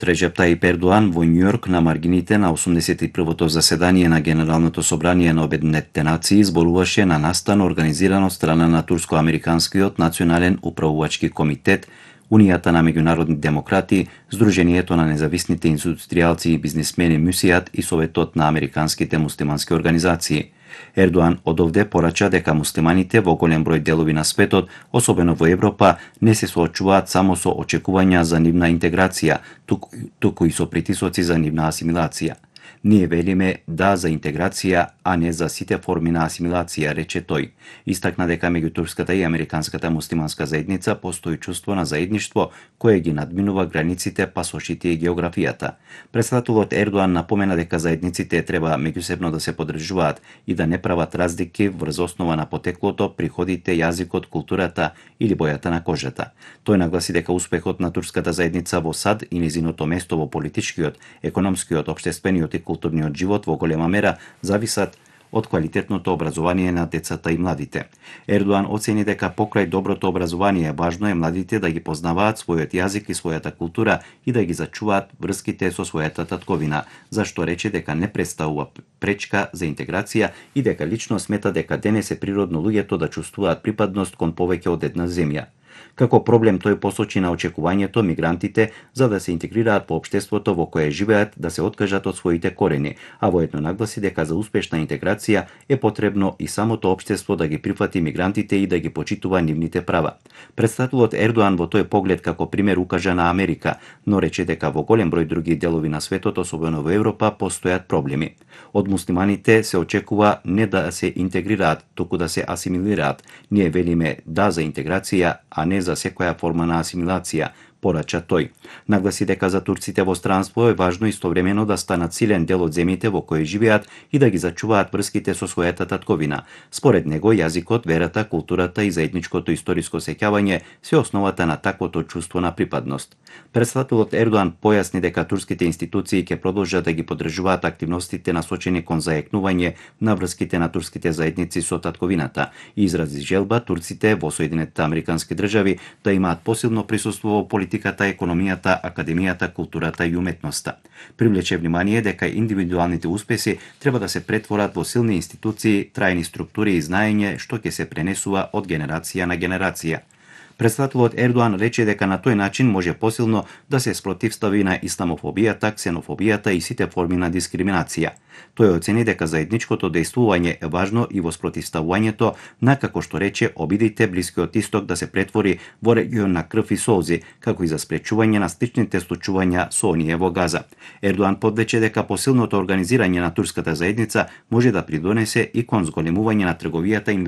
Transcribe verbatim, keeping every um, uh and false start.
Реджеп Таип Ердоан во Њујорк на маргините на осумдесет и првото заседание на Генералното собрание на Обединетите нации зборуваше на настан организиран од страна на Турско-Американскиот национален управувачки комитет, Унијата на меѓународни демократи, Сдруженијето на независните индустријалци и бизнисмени МЮСИјАТ и Советот на американските муслимански организации. Ердоан одовде порача дека муслиманите во голем број делови на светот, особено во Европа, не се соочуваат само со очекувања за нивна интеграција, туку, туку и со притисоци за нивна асимилација. Ние велиме да за интеграција, а не за сите форми на асимилација, рече тој. Истакна дека меѓу турската и американската муслиманска заедница постои чувство на заедништво кое ги надминува границите, пасошите и географијата. Председателот Ердоан напомена дека заедниците треба меѓусебно да се поддржуваат и да не прават разлики врз основа на потеклото, приходите, јазикот, културата или бојата на кожата. Тој нагласи дека успехот на турската заедница во САД и незиното место во политичкиот, економскиот, општествениот и културниот живот во голема мера зависат од квалитетното образование на децата и младите. Ердоан оцени дека покрај доброто образование важно е младите да ги познаваат својот јазик и својата култура и да ги зачуваат врските со својата татковина, зашто рече дека не представува пречка за интеграција и дека лично смета дека денес е природно луѓето да чувствуваат припадност кон повеќе од една земја. Како проблем тој посочи на очекувањето мигрантите за да се интегрираат по општеството во кое живеат да се откажат од своите корени, а воедно нагласи дека за успешна интеграција е потребно и самото општество да ги прифати мигрантите и да ги почитува нивните права. Председателот Ердоан во тој поглед како пример укажа на Америка, но рече дека во голем број други делови на светот, особено во Европа, постојат проблеми. Од муслиманите се очекува не да се интегрираат, туку да се асимилираат. Ние велиме да за интеграција, а не за секоја форма на асимилација, порача тој. Нагласи дека за турците во странство е важно истовремено да станат силен дел од земјите во кои живеат и да ги зачуваат врските со својата татковина. Според него, јазикот, верата, културата и заедничкото историско сеќавање се основата на таквото чувство на припадност. Председателот Ердоан појасни дека турските институции ќе продолжат да ги поддржуваат активностите насочени кон зајакнување на врските на турските заедници со татковината и изрази желба турците во Соединетите Американски држави да имаат посилно присуство во политиката, економијата, академијата, културата и уметноста. Привлече внимание дека индивидуалните успеси треба да се претворат во силни институции, трајни структури и знаење што ќе се пренесува од генерација на генерација. Председателот Ердоан рече дека на тој начин може посилно да се спротивстави на исламофобијата, ксенофобијата и сите форми на дискриминација. Тој оцени дека заедничкото дејствување е важно и во спротивставувањето на, како што рече, обидите Блискиот Исток да се претвори во регион на крв и солзи, како и за спречување на сличните случувања со оние во Газа. Ердоан подлече дека посилното организирање на турската заедница може да придонесе и кон зголемување на трговијата и